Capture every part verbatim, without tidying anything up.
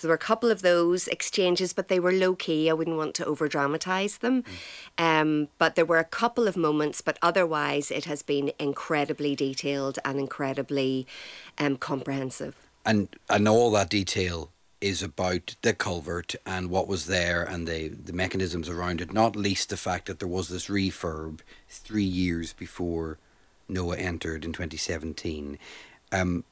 So there were a couple of those exchanges, but they were low-key. I wouldn't want to over-dramatise them. Mm. Um, but there were a couple of moments, but otherwise it has been incredibly detailed and incredibly um, comprehensive. And, and all that detail is about the culvert and what was there and the, the mechanisms around it, not least the fact that there was this refurb three years before Noah entered in twenty seventeen. Um,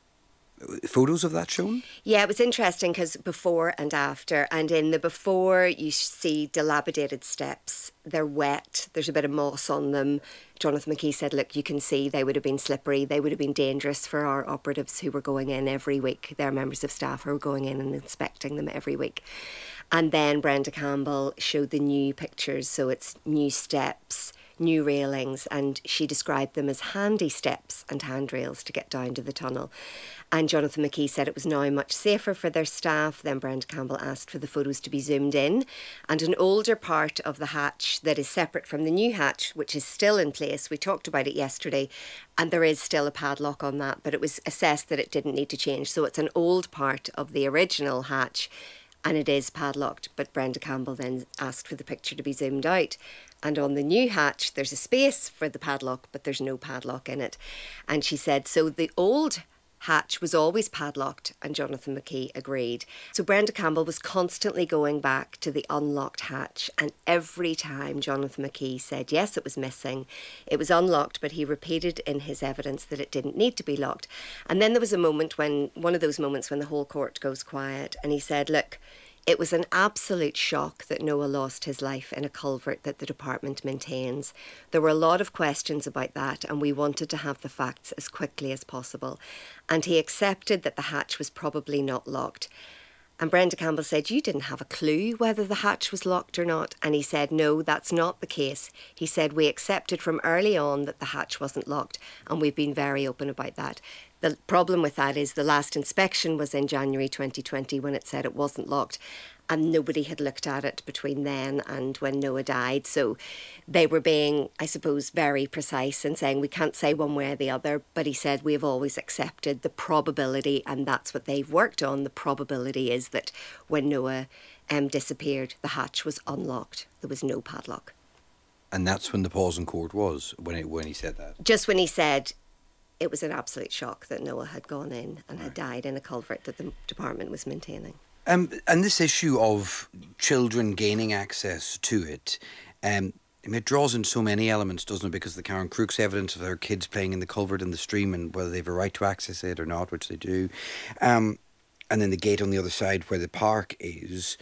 photos of that shown? Yeah, it was interesting because before and after, and in the before you see dilapidated steps. They're wet, there's a bit of moss on them. Jonathan McKee said, look, you can see they would have been slippery, they would have been dangerous for our operatives who were going in every week. They're members of staff who were going in and inspecting them every week. And then Brenda Campbell showed the new pictures, so it's new steps, new railings, and she described them as handy steps and handrails to get down to the tunnel. And Jonathan McKee said it was now much safer for their staff. Then Brenda Campbell asked for the photos to be zoomed in, and an older part of the hatch that is separate from the new hatch, which is still in place. We talked about it yesterday, and there is still a padlock on that, but it was assessed that it didn't need to change. So it's an old part of the original hatch, and it is padlocked. But Brenda Campbell then asked for the picture to be zoomed out. And on the new hatch, there's a space for the padlock, but there's no padlock in it. And she said, so the old hatch was always padlocked, and Jonathan McKee agreed. So Brenda Campbell was constantly going back to the unlocked hatch, and every time Jonathan McKee said, yes, it was missing, it was unlocked, but he repeated in his evidence that it didn't need to be locked. And then there was a moment when, one of those moments when the whole court goes quiet, and he said, look, it was an absolute shock that Noah lost his life in a culvert that the department maintains. There were a lot of questions about that, and we wanted to have the facts as quickly as possible. And he accepted that the hatch was probably not locked. And Brenda Campbell said, you didn't have a clue whether the hatch was locked or not. And he said, no, that's not the case. He said, we accepted from early on that the hatch wasn't locked, and we've been very open about that. The problem with that is the last inspection was in January twenty twenty when it said it wasn't locked, and nobody had looked at it between then and when Noah died. So they were being, I suppose, very precise in saying we can't say one way or the other, but he said we've always accepted the probability, and that's what they've worked on. The probability is that when Noah um, disappeared, the hatch was unlocked. There was no padlock. And that's when the pause in court was, when, it, when he said that? Just when he said it was an absolute shock that Noah had gone in and right. had died in a culvert that the department was maintaining. Um, and this issue of children gaining access to it, um, it draws in so many elements, doesn't it? Because the Karen Crooks evidence of their kids playing in the culvert in the stream and whether they have a right to access it or not, which they do. Um, and then the gate on the other side where the park is.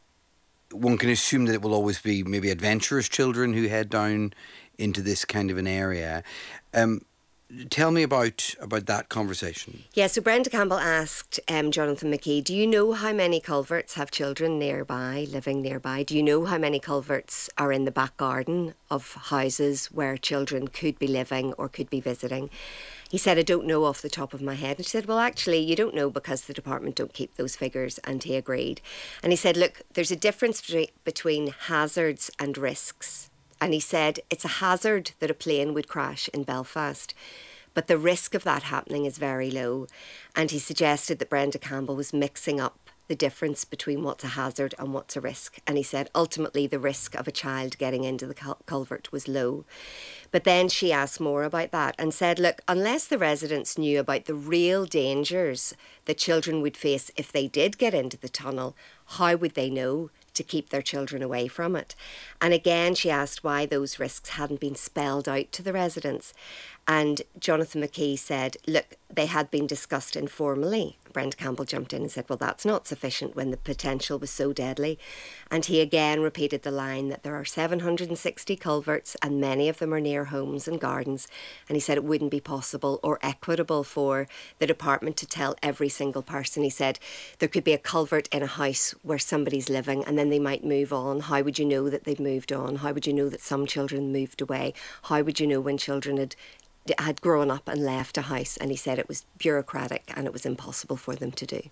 One can assume that it will always be maybe adventurous children who head down into this kind of an area. Um, Tell me about, about that conversation. Yeah, so Brenda Campbell asked um, Jonathan McKee, do you know how many culverts have children nearby, living nearby? Do you know how many culverts are in the back garden of houses where children could be living or could be visiting? He said, I don't know off the top of my head. And she said, well, actually, you don't know because the department don't keep those figures. And he agreed. And he said, look, there's a difference between, between hazards and risks. And he said, it's a hazard that a plane would crash in Belfast, but the risk of that happening is very low. And he suggested that Brenda Campbell was mixing up the difference between what's a hazard and what's a risk. And he said, ultimately, the risk of a child getting into the cul- culvert was low. But then she asked more about that and said, look, unless the residents knew about the real dangers that children would face if they did get into the tunnel, how would they know to keep their children away from it? And again, she asked why those risks hadn't been spelled out to the residents. And Jonathan McKee said, look, they had been discussed informally. Brenda Campbell jumped in and said, well, that's not sufficient when the potential was so deadly. And he again repeated the line that there are seven hundred sixty culverts and many of them are near homes and gardens. And he said it wouldn't be possible or equitable for the department to tell every single person. He said there could be a culvert in a house where somebody's living and then they might move on. How would you know that they've moved on? How would you know that some children moved away? How would you know when children had had grown up and left a house? And he said it was bureaucratic and it was impossible for them to do.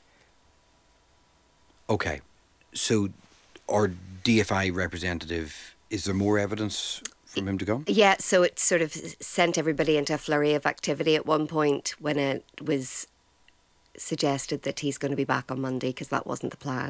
Okay, so our D F I representative, is there more evidence from him to come? Yeah, so it sort of sent everybody into a flurry of activity at one point when it was suggested that he's going to be back on Monday, because that wasn't the plan.